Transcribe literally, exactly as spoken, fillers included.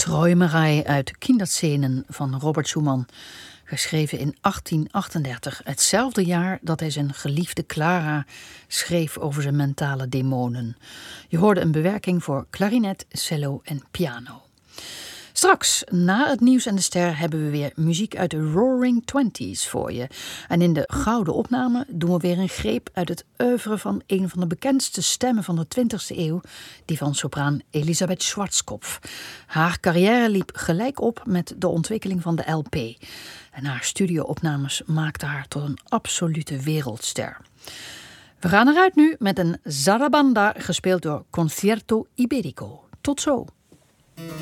Träumerei uit Kinderscenen van Robert Schumann, geschreven in achttien achtendertig, hetzelfde jaar dat hij zijn geliefde Clara schreef over zijn mentale demonen. Je hoorde een bewerking voor klarinet, cello en piano. Straks, na het nieuws en de ster, hebben we weer muziek uit de Roaring Twenties voor je. En in de gouden opname doen we weer een greep uit het oeuvre van een van de bekendste stemmen van de twintigste eeuw, die van sopraan Elisabeth Schwarzkopf. Haar carrière liep gelijk op met de ontwikkeling van de L P. En haar studioopnames maakten haar tot een absolute wereldster. We gaan eruit nu met een zarabanda, gespeeld door Concierto Iberico. Tot zo!